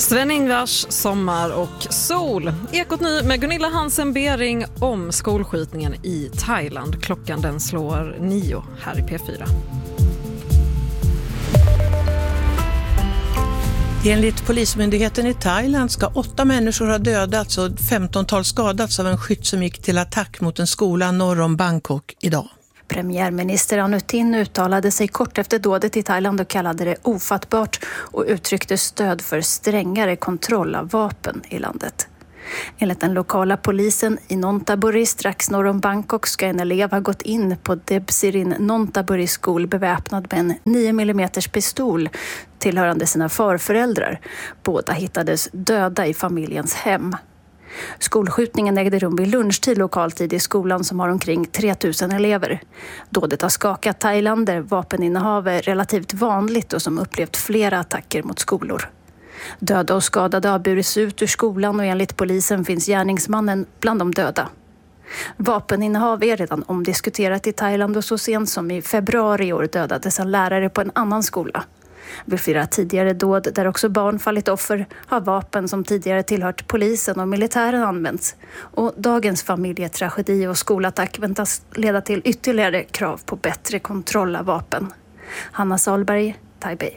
Sven-Ingvars, sommar och sol. Ekot ny med Gunilla Hansen Bering om skolskjutningen i Thailand. Klockan den slår 9 här i P4. Enligt polismyndigheten i Thailand ska 8 människor ha dödats och 15-tal skadats av en skytt som gick till attack mot en skola norr om Bangkok idag. Premiärminister Anutin uttalade sig kort efter dådet i Thailand och kallade det ofattbart och uttryckte stöd för strängare kontroll av vapen i landet. Enligt den lokala polisen i Nonthaburi strax norr om Bangkok ska en elev ha gått in på Debsirin Nonthaburi skol beväpnad med en 9 mm pistol tillhörande sina farföräldrar. Båda hittades döda i familjens hem. Skolskjutningen ägde rum vid lunchtid lokaltid i skolan som har omkring 3000 elever. Dådet har skakat Thailand där vapeninnehav är relativt vanligt och som upplevt flera attacker mot skolor. Döda och skadade har burits ut ur skolan och enligt polisen finns gärningsmannen bland de döda. Vapeninnehav är redan omdiskuterat i Thailand och så sent som i februari i år dödades en lärare på en annan skola. Vid 4 tidigare dåd där också barn fallit offer har vapen som tidigare tillhört polisen och militären använts. Och dagens familjetragedi och skolattack väntas leda till ytterligare krav på bättre kontroll av vapen. Hanna Salberg, Taipei.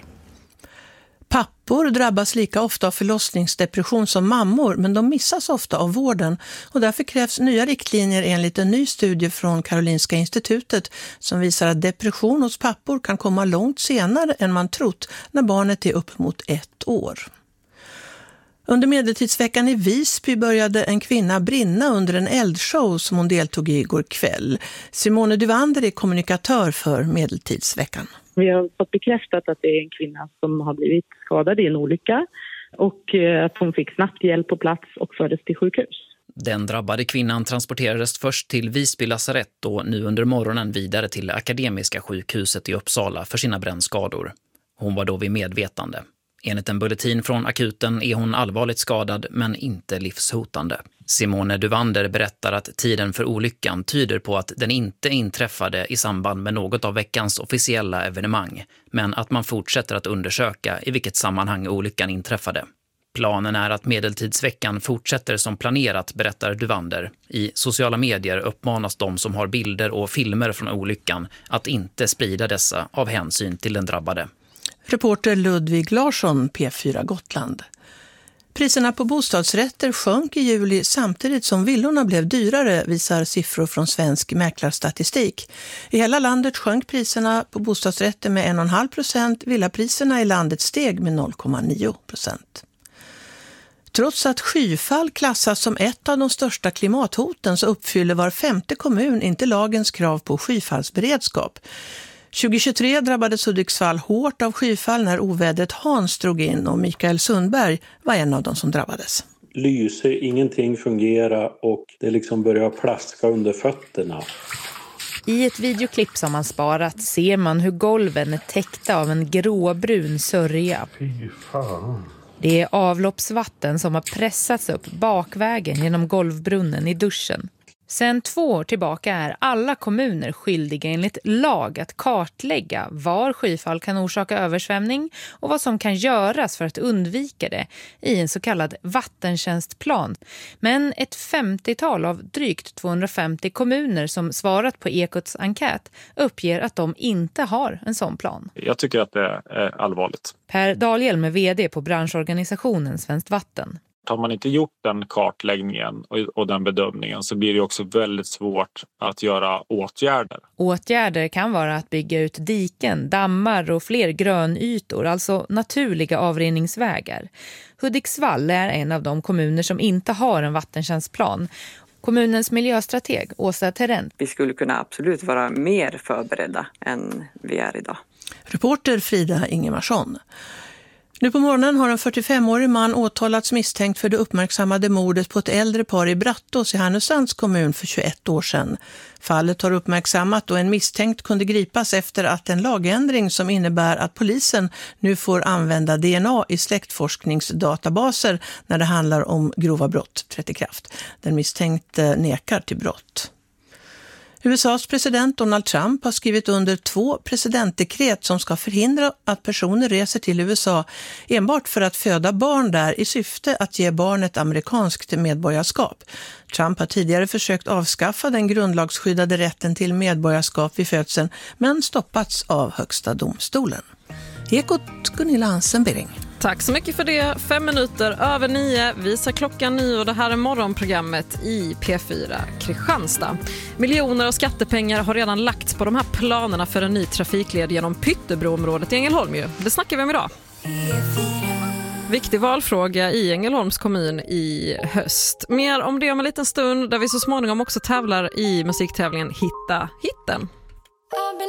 Pappor drabbas lika ofta av förlossningsdepression som mammor, men de missas ofta av vården och därför krävs nya riktlinjer enligt en ny studie från Karolinska institutet som visar att depression hos pappor kan komma långt senare än man trott när barnet är upp mot 1 år. Under medeltidsveckan i Visby började en kvinna brinna under en eldshow som hon deltog i igår kväll. Simone Duvander är kommunikatör för medeltidsveckan. Vi har fått bekräftat att det är en kvinna som har blivit skadad i en olycka och att hon fick snabbt hjälp på plats och fördes till sjukhus. Den drabbade kvinnan transporterades först till Visby lasarett och nu under morgonen vidare till Akademiska sjukhuset i Uppsala för sina brännskador. Hon var då vid medvetande. Enligt en bulletin från akuten är hon allvarligt skadad men inte livshotande. Simone Duvander berättar att tiden för olyckan tyder på att den inte inträffade i samband med något av veckans officiella evenemang, men att man fortsätter att undersöka i vilket sammanhang olyckan inträffade. Planen är att medeltidsveckan fortsätter som planerat, berättar Duvander. I sociala medier uppmanas de som har bilder och filmer från olyckan att inte sprida dessa av hänsyn till den drabbade. Reporter Ludvig Larsson, P4 Gotland. Priserna på bostadsrätter sjönk i juli samtidigt som villorna blev dyrare, visar siffror från svensk mäklarstatistik. I hela landet sjönk priserna på bostadsrätter med 1,5%, villapriserna i landet steg med 0,9%. Trots att skyfall klassas som ett av de största klimathoten så uppfyller var 5:e kommun inte lagens krav på skyfallsberedskap. 2023 drabbades Hudiksvall hårt av skyfall när ovädret Hans drog in och Mikael Sundberg var en av de som drabbades. Lyser, ingenting fungerar och det liksom börjar plaska under fötterna. I ett videoklipp som man sparat ser man hur golven är täckta av en gråbrun sörja. Fy fan. Det är avloppsvatten som har pressats upp bakvägen genom golvbrunnen i duschen. Sedan 2 år tillbaka är alla kommuner skyldiga enligt lag att kartlägga var skyfall kan orsaka översvämning och vad som kan göras för att undvika det i en så kallad vattentjänstplan. Men ett 50-tal av drygt 250 kommuner som svarat på Ekots enkät uppger att de inte har en sån plan. Jag tycker att det är allvarligt. Per Dahlhjelm är vd på branschorganisationen Svenskt Vatten. Har man inte gjort den kartläggningen och den bedömningen så blir det också väldigt svårt att göra åtgärder. Åtgärder kan vara att bygga ut diken, dammar och fler grönytor, alltså naturliga avrinningsvägar. Hudiksvall är en av de kommuner som inte har en vattentjänstplan. Kommunens miljöstrateg Åsa Terrent. Vi skulle kunna absolut vara mer förberedda än vi är idag. Reporter Frida Ingemarsson. Nu på morgonen har en 45-årig man åtalats misstänkt för det uppmärksammade mordet på ett äldre par i Brattås i Härnösands kommun för 21 år sedan. Fallet har uppmärksammat och en misstänkt kunde gripas efter att en lagändring som innebär att polisen nu får använda DNA i släktforskningsdatabaser när det handlar om grova brott trätt i kraft. Den misstänkte nekar till brott. USAs president Donald Trump har skrivit under 2 presidentdekret som ska förhindra att personer reser till USA enbart för att föda barn där i syfte att ge barnet amerikanskt medborgarskap. Trump har tidigare försökt avskaffa den grundlagsskyddade rätten till medborgarskap vid födseln men stoppats av Högsta domstolen. Ekot Gunilla Hansen-Bering. Tack så mycket för det. 5 minuter över 9 visar klockan 9 och det här är morgonprogrammet i P4 Kristianstad. Miljoner av skattepengar har redan lagts på de här planerna för en ny trafikled genom Pyttebroområdet i Ängelholm. Det snackar vi om idag. Viktig valfråga i Ängelholms kommun i höst. Mer om det om en liten stund där vi så småningom också tävlar i musiktävlingen Hitta hitten.